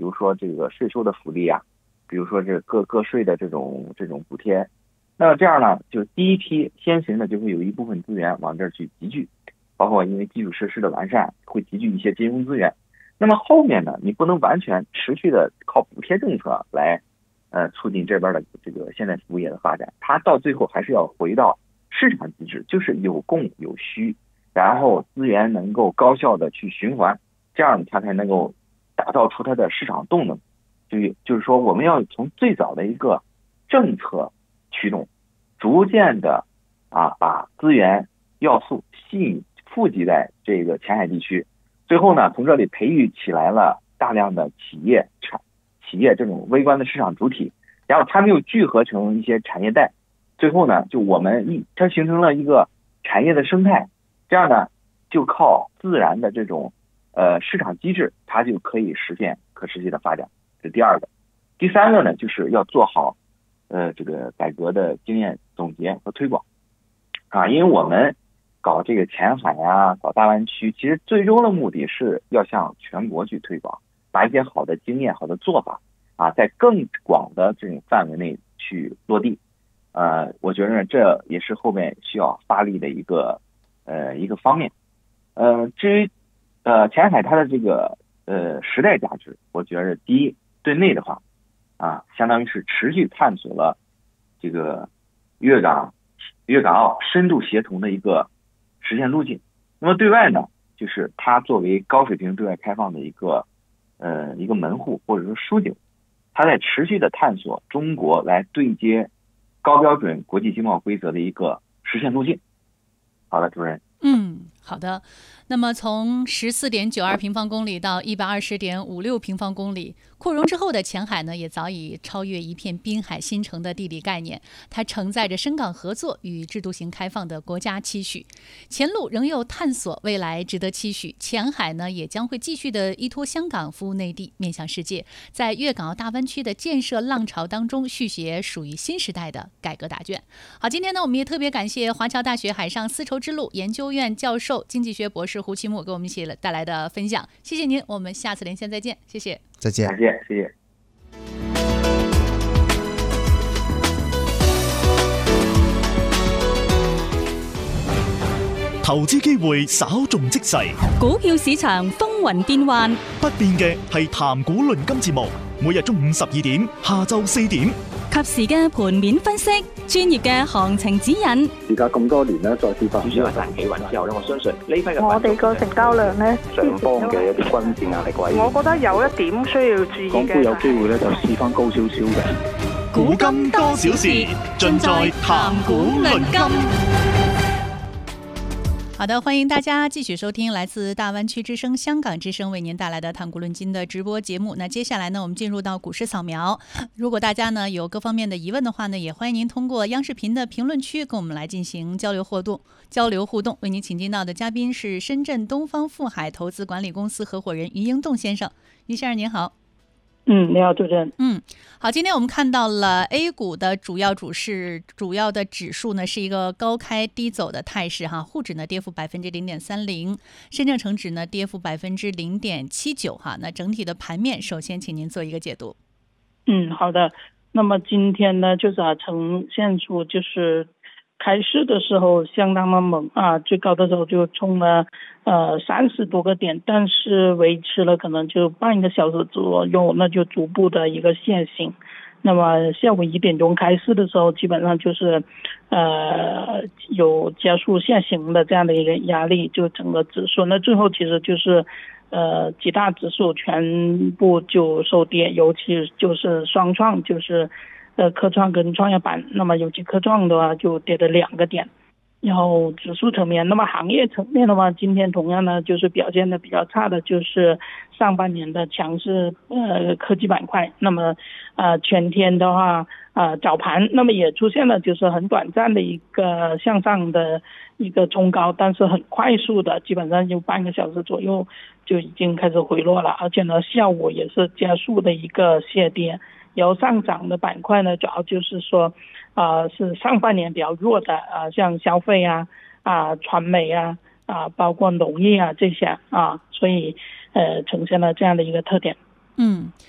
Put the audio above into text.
如说这个税收的福利啊，比如说这个税的这种补贴。那么这样呢，就第一批先行的就会有一部分资源往这儿去集聚，包括因为基础设施的完善会集聚一些金融资源。那么后面呢，你不能完全持续的靠补贴政策来促进这边的这个现代服务业的发展，它到最后还是要回到市场机制，就是有供有需，然后资源能够高效的去循环，这样它才能够打造出它的市场动能。就是说我们要从最早的一个政策驱动，逐渐的把资源要素富集在这个前海地区，最后呢从这里培育起来了大量的企业这种微观的市场主体，然后它们又聚合成一些产业带，最后呢就它形成了一个产业的生态，这样呢就靠自然的这种市场机制，它就可以实现可持续的发展。这是第二个。第三个呢，就是要做好这个改革的经验总结和推广因为我们搞这个前海搞大湾区，其实最终的目的是要向全国去推广，把一些好的经验、好的做法在更广的这种范围内去落地。我觉得这也是后面需要发力的一个方面。至于前海它的这个时代价值，我觉得第一，对内的话相当于是持续探索了这个粤港澳深度协同的一个实现路径。那么对外呢，就是它作为高水平对外开放的一个门户或者说枢纽，它在持续的探索中国来对接高标准国际经贸规则的一个实现路径。好的，主任。 好的。那么从14.92平方公里到120.56平方公里，扩容之后的前海呢，也早已超越一片滨海新城的地理概念，它承载着深港合作与制度型开放的国家期许。前路仍有探索，未来值得期许。前海呢，也将会继续的依托香港服务内地，面向世界，在粤港澳大湾区的建设浪潮当中续写属于新时代的改革答卷。好，今天呢，我们也特别感谢华侨大学海上丝绸之路研究院教授、经济学博士胡奇木给我们一起带来的分享，谢谢您，我们下次连线再见，谢谢， 再见， 谢谢。 投資機會稍縱即逝， 股票市場風雲變幻， 不變嘅係談股論金節目，每日中午12點，下晝4點， 及時嘅盤面分析，專業嘅行情指引。 而家咁多年咧，再次發主要係賺企穩之後咧，我相信呢批嘅我哋個成交量咧， 上方嘅一啲均線壓力位， 我覺得有一點需要注意嘅， 港股有機會咧就試翻高少少嘅。 古今多少事，盡在談股論金。 好的，歡迎大家繼續收聽來自大灣區之聲、香港之聲為您帶來的談股論金的直播節目。那接下來呢，我們進入到股市掃描。如果大家呢有各方面的疑問的話呢，也歡迎您通過央視頻的評論區跟我們來進行交流互動。為您請進到的嘉賓是深圳東方富海投資管理公司合夥人余英棟先生。余先生您好。 你好，主持人。 好，今天我们看到了 A 股的主要的指数呢是一个高开低走的态势哈，沪指呢跌幅0.30%，深圳成指呢跌幅0.79%哈。那整体的盘面，首先请您做一个解读。 好的。那么今天呢，就是呈现出就是开市的时候相当的猛最高的时候就冲了30多个点，但是维持了可能就半个小时左右，那就逐步的一个线形。那么下午1点钟开市的时候，基本上就是有加速线形的这样的一个压力，就整个指数。那最后其实就是几大指数全部就收跌，尤其就是双创，就是科创跟创业板，那么尤其科创的话就跌了2个点。然后指数层面，那么行业层面的话，今天同样呢就是表现的比较差的就是上半年的强势科技板块。那么全天的话早盘那么也出现了就是很短暂的一个向上的一个冲高，但是很快速的基本上就半个小时左右就已经开始回落了，而且呢下午也是加速的一个下跌。然后上涨的板块呢，主要就是说是上半年比较弱的像消费传媒包括农业这些所以呈现了这样的一个特点。